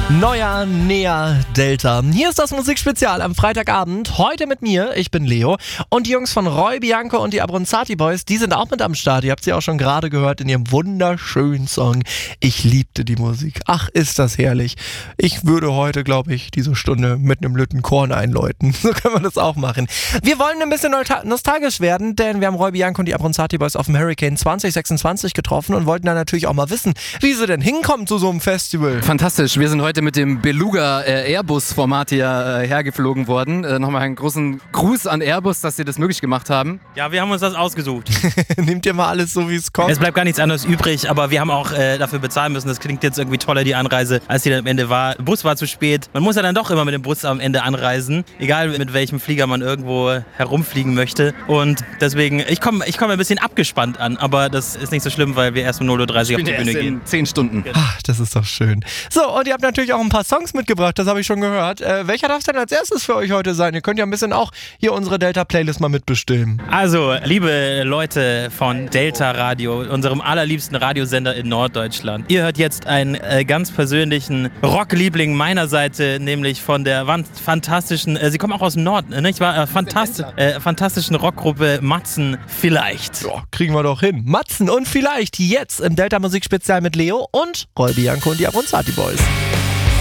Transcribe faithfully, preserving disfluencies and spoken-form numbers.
Neuer, näher, Delta. Hier ist das Musikspezial am Freitagabend. Heute mit mir, ich bin Leo. Und die Jungs von Roy Bianco und die Abronzati Boys, die sind auch mit am Start. Ihr habt sie auch schon gerade gehört in ihrem wunderschönen Song. Ich liebte die Musik. Ach, ist das herrlich. Ich würde heute, glaube ich, diese Stunde mit einem Lüttenkorn einläuten. So können wir das auch machen. Wir wollen ein bisschen nostalgisch werden, denn wir haben Roy Bianco und die Abronzati Boys auf dem Hurricane zwanzig sechsundzwanzig getroffen und wollten dann natürlich auch mal wissen, wie sie denn hinkommen zu so einem Festival. Fantastisch. Wir sind heute mit dem Beluga äh, Airbus-Format hier äh, hergeflogen worden. Äh, nochmal einen großen Gruß an Airbus, dass sie das möglich gemacht haben. Ja, wir haben uns das ausgesucht. Nehmt ihr mal alles so, wie es kommt? Es bleibt gar nichts anderes übrig, aber wir haben auch äh, dafür bezahlen müssen. Das klingt jetzt irgendwie toller, die Anreise, als die dann am Ende war. Der Bus war zu spät. Man muss ja dann doch immer mit dem Bus am Ende anreisen, egal mit welchem Flieger man irgendwo herumfliegen möchte. Und deswegen, ich komme ich komm ein bisschen abgespannt an, aber das ist nicht so schlimm, weil wir erst um null Uhr dreißig auf die Bühne gehen. In zehn Stunden. Ach, das ist doch schön. So, und ihr habt natürlich auch ein paar Songs mitgebracht, das habe ich schon gehört. Äh, welcher darf es denn als erstes für euch heute sein? Ihr könnt ja ein bisschen auch hier unsere Delta-Playlist mal mitbestimmen. Also, liebe Leute von Delta Radio, unserem allerliebsten Radiosender in Norddeutschland. Ihr hört jetzt einen äh, ganz persönlichen Rockliebling meiner Seite, nämlich von der fantastischen, äh, sie kommen auch aus dem Norden, nicht wahr? Äh, fantasti äh, fantastischen Rockgruppe Matzen vielleicht. Ja, kriegen wir doch hin. Matzen und vielleicht jetzt im Delta-Musik-Spezial mit Leo und Roy Bianco und die Abronzati Boys.